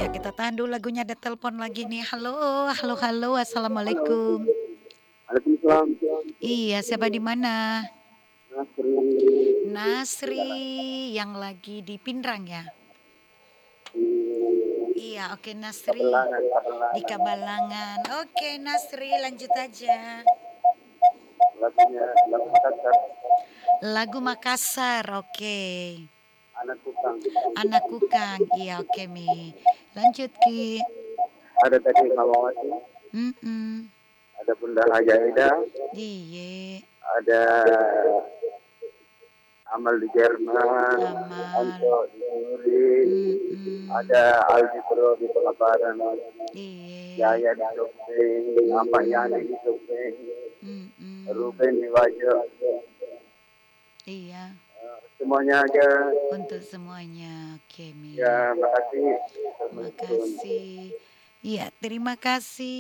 Ya kita tahan dulu lagunya, ada telepon lagi nih. Halo, halo, halo, Halo. assalamualaikum. Waalaikumsalam. Iya, siapa di mana? Nasri. Nasri yang lagi di Pindrang ya? Iya, oke Nasri Kabelangan, di Kabelangan. Kabalangan. Oke Nasri, lanjut aja. Lagunya lagu Makassar. Lagu Makassar, oke. Anak Tukang. Anak Kukang, iya oke Mi. Lanjut Ki. Ada tadi Mawati. Mm-mm. Ada Bunda Haja Ida. Iye, Ada Amal di Jerman. amal. Anto di Suri. Mm-mm. Ada Aldi Pro di Pelabaran. Iye. Yaya di Sopeng. Apa Yani di Sopeng. Mm-mm. Ruben di Wajo. Iya, Semuanya aja. untuk semuanya. Oke, Mi. Ya, makasih. Assalamualaikum. Makasih. Iya, terima kasih.